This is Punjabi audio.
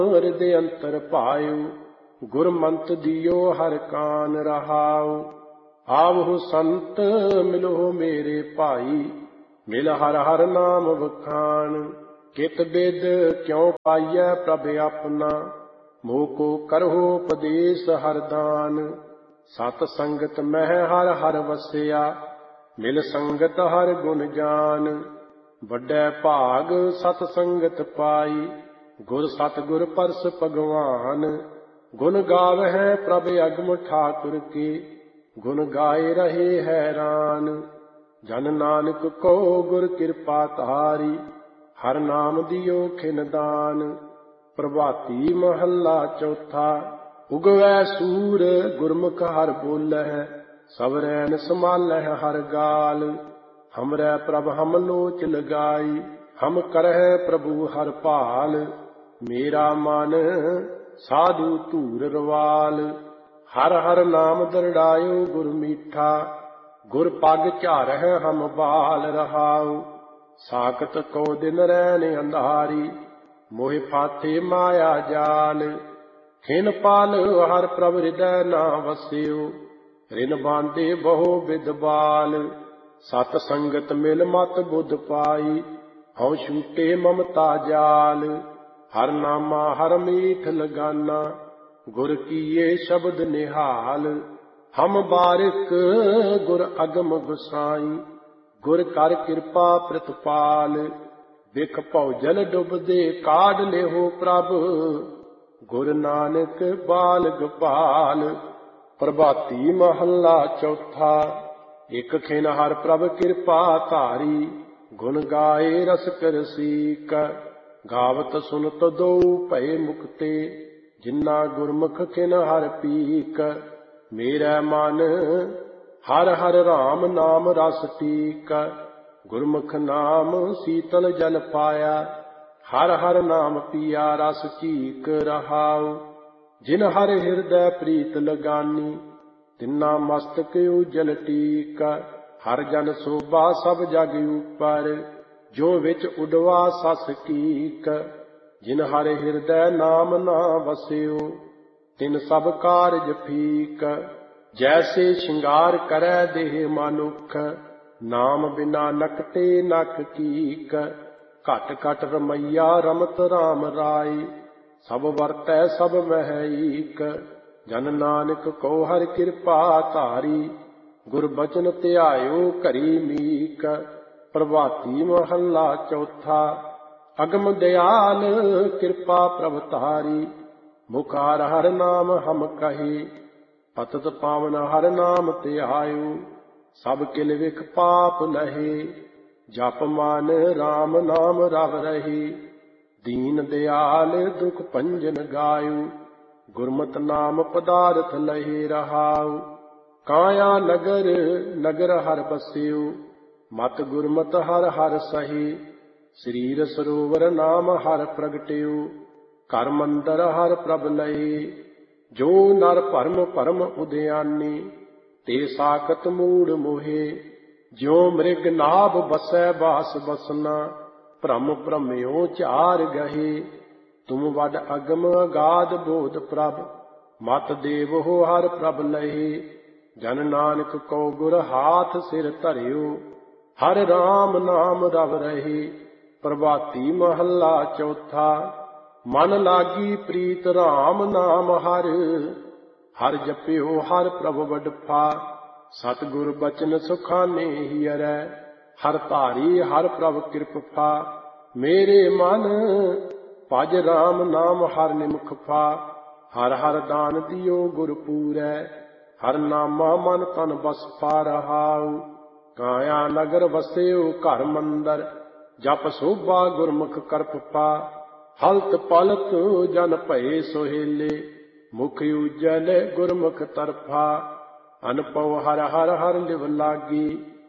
ਹਿਰਦੇ ਅੰਤਰ ਭਾਇਓ, ਗੁਰਮੰਤ ਦਿਓ ਹਰ ਕਾਨ ਰਹਾਉ। ਆਵਹੁ ਸੰਤ ਮਿਲੋ ਮੇਰੇ ਭਾਈ, ਮਿਲ ਹਰ ਹਰ ਨਾਮ ਵਖਾਣ। ਕਿਤ ਬਿਦ ਕਿਉ ਪਾਈਐ ਪ੍ਰਭ ਆਪਣਾ, ਮੋਹ ਕੋ ਕਰਹੁ ਉਪਦੇਸ ਹਰ ਦਾਨ। ਸਤ ਸੰਗਤ ਮਹਿ ਹਰ ਹਰ ਵਸਿਆ, ਮਿਲ ਸੰਗਤ ਹਰ ਗੁਣ ਜਾਨ। ਵੱਡੈ ਭਾਗ ਸਤ ਸੰਗਤ ਪਾਈ, ਗੁਰ ਸਤਿਗੁਰ ਪਰਸ ਭਗਵਾਨ। ਗੁਣ ਗਾਵਹਿ ਪ੍ਰਭ ਅਗਮ ਠਾਕੁਰ ਕੇ, ਗੁਣ ਗਾਏ ਰਹੇ ਹੈਰਾਨ। ਜਨ ਨਾਨਕ ਕੋ ਗੁਰ ਕਿਰਪਾ ਧਾਰੀ, ਹਰ ਨਾਮ ਦਿਓ ਖਿਨ ਦਾਨ। ਪ੍ਰਭਾਤੀ ਮਹੱਲਾ ਚੌਥਾ। ਉਗਵੈ ਸੂਰ ਗੁਰਮੁਖ ਹਰ ਬੋਲਹਿ, ਸਵਰੈਨ ਸਮਾਲਹਿ ਹਰ ਗਾਲ। ਹਮਰੈ ਪ੍ਰਭ ਹਮ ਲੋਚ ਲਗਾਈ, ਹਮ ਕਰਹਿ ਪ੍ਰਭੂ ਹਰ ਭਾਲ। ਮੇਰਾ ਮਨ ਸਾਧੂ ਧੂਰ ਰਵਾਲ, ਹਰ ਹਰ ਨਾਮ ਦਰੜਾਇਓ ਗੁਰ ਮੀਠਾ। ਗੁਰ ਪਗ ਝਾਰਹਿ ਹਮ ਬਾਲ ਰਹਾਉ, ਸਾਖਤ ਕੋ ਦਿਨ ਰੈਨ ਅੰਧਾਰੀ। ਮੋਹਿ ਫਾਥੇ ਮਾਇਆ ਜਾਲ, ਖਿਨ ਪਾਲ ਹਰ ਪ੍ਰਭ ਹਿਰਦੈ ਨਾ ਵਸਿਓ। ਰਿਨ ਬਾਂਧੇ ਬਹੁ ਵਿਦ ਬਾਲ, ਸਤ ਸੰਗਤ ਮਿਲ ਮਤ ਬੁੱਧ ਪਾਈ। ਹਉ ਛੂਟੇ ਮਮਤਾ ਜਾਲ, ਹਰ ਨਾਮਾ ਹਰ ਮੀਠ ਲਗਾਨਾ। ਗੁਰ ਕੀਏ ਸ਼ਬਦ ਨਿਹਾਲ, ਹਮ ਬਾਰਿਕ ਗੁਰ ਅਗਮ ਗੁਸਾਈ। ਗੁਰ ਕਰ ਕਿਰਪਾ ਪ੍ਰਤਪਾਲ, ਵਿਖ ਭਉ ਜਲ ਡੁਬਦੇ ਕਾਢ ਲਿਹੋ ਪ੍ਰਭ। ਗੁਰ ਨਾਨਕ ਬਾਲ ਗੋਪਾਲ। ਪ੍ਰਭਾਤੀ ਮਹੱਲਾ ਚੌਥਾ। ਇਕ ਖਿਨ ਹਰ ਪ੍ਰਭ ਕਿਰਪਾ ਧਾਰੀ, ਗੁਣ ਗਾਏ ਰਸਕ ਰਸੀਕ। ਗਾਵਤ ਸੁਨਤ ਦਉ ਭਏ ਮੁਕਤੇ, ਜਿਨਾ ਗੁਰਮੁਖ ਖਿਨ ਹਰ ਪੀਕ। ਮੇਰਾ ਮਨ ਹਰ ਹਰ ਰਾਮ ਨਾਮ ਰਸ ਟੀਕ। ਗੁਰਮੁਖ ਨਾਮ ਸੀਤਲ ਜਲ ਪਾਇਆ, ਹਰ ਹਰ ਨਾਮ ਪੀਆ ਰਸ ਚੀਕ ਰਹਾਉ। ਜਿਨ ਹਰ ਹਿਰਦੈ ਪ੍ਰੀਤ ਲਗਾਨੀ, ਤਿਨਾ ਮਸਤਕ ਉਜਲ ਟੀਕ। ਹਰ ਜਨ ਸੋਭਾ ਸਭ ਜਗ ਉਪਰ, ਜੋ ਵਿੱਚ ਉਡਵਾ ਸਸ ਕੀਕ। ਜਿਨ ਹਰ ਹਿਰਦੈ ਨਾਮ ਨਾ ਵਸਿਓ, ਤਿਨ ਸਭ ਕਾਰਜ ਫੀਕ। ਜੈਸੇ ਸ਼ਿੰਗਾਰ ਕਰੈ ਦੇਹ ਮਨੁਖ, ਨਾਮ ਬਿਨਾ ਨਕਟੇ ਨਕ ਕੀਕ। ਘਟ ਘਟ ਰਮਈਆ ਰਮਤ ਰਾਮ ਰਾਈ, ਸਭ ਵਰਤੈ ਸਭ ਮਹਿ ਈਕ। ਜਨ ਨਾਨਕ ਕੋ ਹਰਿ ਕਿਰਪਾ ਧਾਰੀ, ਗੁਰ ਬਚਨ ਧਿਆਇਓ ਘਰੀ ਮੀਕ। ਪ੍ਰਭਾਤੀ ਮਹੱਲਾ ਚੌਥਾ। ਅਗਮ ਦਿਆਲ ਕਿਰਪਾ ਪ੍ਰਭ ਧਾਰੀ, ਮੁਖ ਹਰ ਹਰ ਨਾਮ ਹਮ ਕਹੀ। ਪਤਿਤ ਪਾਵਨ ਹਰ ਨਾਮ ਧਿਆਇਓ, ਸਭ ਕਿਲ ਵਿਖ ਪਾਪ ਲਹੇ। ਜਪ ਮਨ ਰਾਮ ਨਾਮ ਰਵ ਰਹੀ, ਦੀਨ ਦਿਆਲ ਦੁਖ ਭੰਜਨ ਗਾਇਓ। ਗੁਰਮਤਿ ਨਾਮ ਪਦਾਰਥ ਲਹੇ ਰਹਾਉ, ਕਾਇਆ ਨਗਰ ਨਗਰ ਹਰ ਬਸਿਓ। ਮਤ ਗੁਰਮਤਿ ਹਰ ਹਰ ਸਹੀ, ਸਰੀਰ ਸਰੋਵਰ ਨਾਮ ਹਰ ਪ੍ਰਗਟਿਓ। ਘਰ ਮੰਦਰ ਹਰ ਪ੍ਰਭ ਲਏ, ਜੋ ਨਰ ਭਰਮ ਭਰਮ ਉਦਿਆਨੀ। ਤੇ ਸਾਖਤ ਮੂੜ ਮੋਹੇ, ਜਿਉ ਮ੍ਰਿਗ ਨਾਭ ਬਸੈ ਬਾਸ ਬਸਨਾ। ਭ੍ਰਮ ਭ੍ਰਮਿਓ ਝਾਰ ਗਹੇ, ਤੁਮ ਵੱਡ ਅਗਮ ਅਗਾਧ ਬੋਧ ਪ੍ਰਭ। ਮਤ ਦੇਵੋ ਹਰ ਪ੍ਰਭ ਲਹੇ, ਜਨ ਨਾਨਕ ਕੋ ਗੁਰ ਹਾਥ ਸਿਰ ਧਰਿਓ। ਹਰ ਰਾਮ ਨਾਮ ਰਵ ਰਹੇ। ਪ੍ਰਭਾਤੀ ਮਹੱਲਾ ਚੌਥਾ। ਮਨ ਲਾਗੀ ਪ੍ਰੀਤ ਰਾਮ ਨਾਮ ਹਰ, ਹਰ ਜਪਿਓ ਹਰ ਪ੍ਰਭ ਵਡਫਾ। ਸਤਿਗੁਰ ਬਚਨ ਸੁਖਾਨੇ ਹੀਰੈ, ਹਰ ਧਾਰੀ ਹਰ ਪ੍ਰਭ ਕਿਰਪਾ। ਮੇਰੇ ਮਨ ਭਜ ਰਾਮ ਨਾਮ ਹਰ ਨਿਮਖ ਫਾ। ਹਰ ਹਰ ਦਾਨ ਦਿਓ ਗੁਰ ਪੂਰੈ, ਹਰ ਨਾਮਾ ਮਨ ਤਨ ਬਸ ਪਾ ਰਹਾਉ। ਕਾਇਆ ਨਗਰ ਵਸਿਓ ਘਰ ਮੰਦਰ, ਜਪ ਸੋਭਾ ਗੁਰਮੁਖ ਕਰਪਪਾ। ਹਲਤ ਪਲਤ ਜਨ ਭਏ ਸੁਹੇਲੇ, ਮੁਖ ਉਜਲ ਗੁਰਮੁਖ ਤਰਫਾ। ਅਨਪਉ ਹਰ ਹਰ ਹਰ ਲਿਵ ਲਾਗੀ,